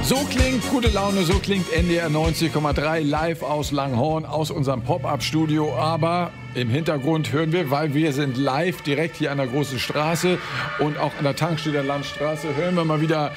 So klingt gute Laune, so klingt NDR 90,3 live aus Langhorn, aus unserem Pop-Up-Studio. Aber im Hintergrund hören wir, weil wir sind live direkt hier an der großen Straße und auch an der Tankstelle Landstraße, hören wir mal wieder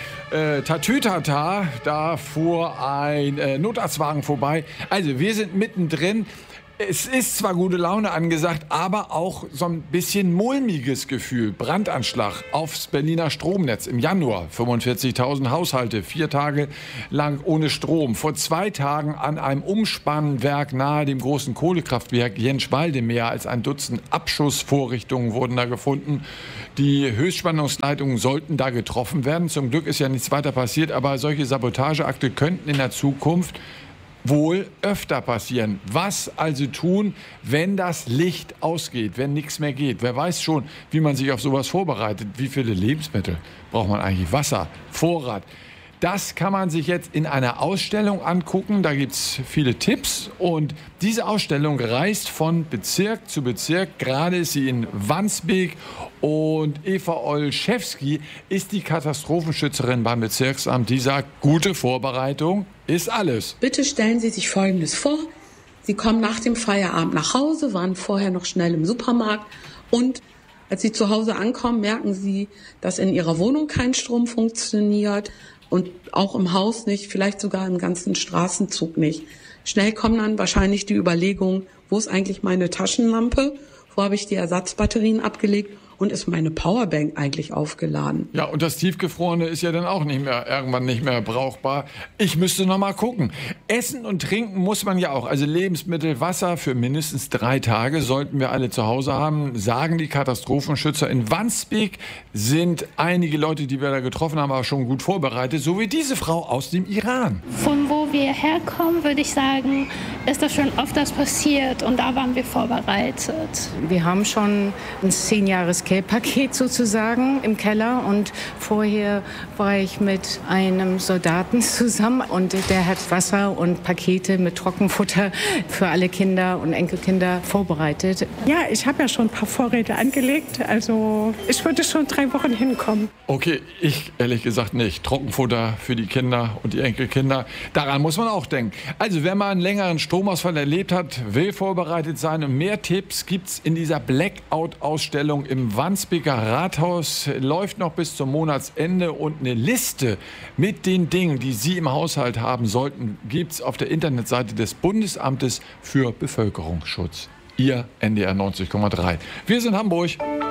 Tatütata. Da fuhr ein Notarztwagen vorbei. Also wir sind mittendrin. Es ist zwar gute Laune angesagt, aber auch so ein bisschen mulmiges Gefühl. Brandanschlag aufs Berliner Stromnetz im Januar. 45.000 Haushalte, 4 Tage lang ohne Strom. Vor 2 Tagen an einem Umspannwerk nahe dem großen Kohlekraftwerk Jenschwalde mehr als ein Dutzend Abschussvorrichtungen wurden da gefunden. Die Höchstspannungsleitungen sollten da getroffen werden. Zum Glück ist ja nichts weiter passiert, aber solche Sabotageakte könnten in der Zukunft wohl öfter passieren. Was also tun, wenn das Licht ausgeht, wenn nichts mehr geht? Wer weiß schon, wie man sich auf sowas vorbereitet? Wie viele Lebensmittel braucht man eigentlich? Wasser, Vorrat. Das kann man sich jetzt in einer Ausstellung angucken. Da gibt es viele Tipps. Und diese Ausstellung reist von Bezirk zu Bezirk. Gerade ist sie in Wandsbek. Und Eva Olszewski ist die Katastrophenschützerin beim Bezirksamt. Die sagt, gute Vorbereitung ist alles. Bitte stellen Sie sich Folgendes vor. Sie kommen nach dem Feierabend nach Hause, waren vorher noch schnell im Supermarkt. Und als Sie zu Hause ankommen, merken Sie, dass in Ihrer Wohnung kein Strom funktioniert. Und auch im Haus nicht, vielleicht sogar im ganzen Straßenzug nicht. Schnell kommen dann wahrscheinlich die Überlegungen, wo ist eigentlich meine Taschenlampe? Wo habe ich die Ersatzbatterien abgelegt? Und ist meine Powerbank eigentlich aufgeladen? Ja, und das Tiefgefrorene ist ja dann auch irgendwann nicht mehr brauchbar. Ich müsste noch mal gucken. Essen und trinken muss man ja auch. Also Lebensmittel, Wasser für mindestens 3 Tage sollten wir alle zu Hause haben, sagen die Katastrophenschützer. In Wandsbek sind einige Leute, die wir da getroffen haben, aber schon gut vorbereitet. So wie diese Frau aus dem Iran. Von wo wir herkommen, würde ich sagen, ist das schon oft passiert. Und da waren wir vorbereitet. Wir haben schon ein 10-Jahres-Paket sozusagen im Keller und vorher war ich mit einem Soldaten zusammen und der hat Wasser und Pakete mit Trockenfutter für alle Kinder und Enkelkinder vorbereitet. Ja, ich habe ja schon ein paar Vorräte angelegt, also ich würde schon 3 Wochen hinkommen. Okay, ich ehrlich gesagt nicht. Trockenfutter für die Kinder und die Enkelkinder, daran muss man auch denken. Also wer mal einen längeren Stromausfall erlebt hat, will vorbereitet sein und mehr Tipps gibt's in dieser Blackout-Ausstellung im Wandsbeker Rathaus. Läuft noch bis zum Monatsende und eine Liste mit den Dingen, die Sie im Haushalt haben sollten, gibt's auf der Internetseite des Bundesamtes für Bevölkerungsschutz. Ihr NDR 90,3. Wir sind Hamburg.